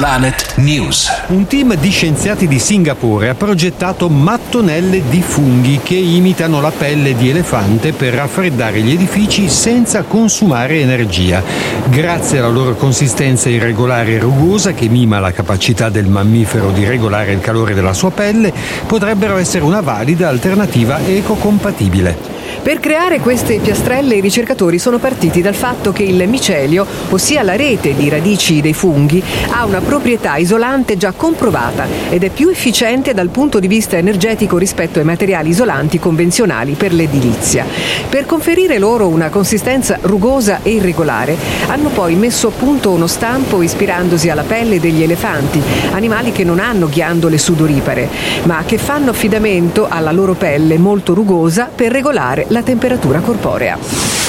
Planet News. Un team di scienziati di Singapore ha progettato mattonelle di funghi che imitano la pelle di elefante per raffreddare gli edifici senza consumare energia. Grazie alla loro consistenza irregolare e rugosa, che mima la capacità del mammifero di regolare il calore della sua pelle, potrebbero essere una valida alternativa ecocompatibile. Per creare queste piastrelle i ricercatori sono partiti dal fatto che il micelio, ossia la rete di radici dei funghi, ha una proprietà isolante già comprovata ed è più efficiente dal punto di vista energetico rispetto ai materiali isolanti convenzionali per l'edilizia. Per conferire loro una consistenza rugosa e irregolare, hanno poi messo a punto uno stampo ispirandosi alla pelle degli elefanti, animali che non hanno ghiandole sudoripare, ma che fanno affidamento alla loro pelle molto rugosa per regolare la temperatura corporea.